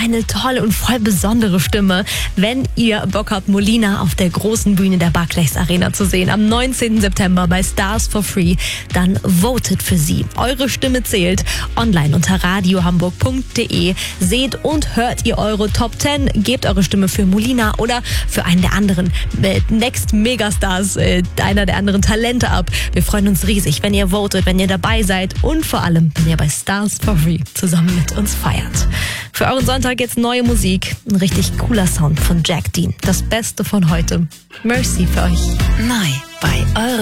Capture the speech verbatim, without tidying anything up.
eine tolle und voll besondere Stimme. Wenn ihr Bock habt, Molina auf der großen Bühne der Barclays Arena zu sehen, am neunzehnten September bei Stars for Free, dann votet für sie. Eure Stimme zählt. Online unter radiohamburg punkt de seht und hört ihr eure Top zehn. Gebt eure Stimme für Molina oder für einen der anderen äh, Next Megastars, äh, einer der anderen Talente ab. Wir freuen uns riesig, wenn ihr votet, wenn ihr dabei seid und vor allem, wenn ihr bei Stars for Free zusammen mit uns feiert. Für euren Sonntag jetzt neue Musik. Ein richtig cooler Sound von Jack Dean. Das Beste von heute. Mercy für euch. Neu bei eurem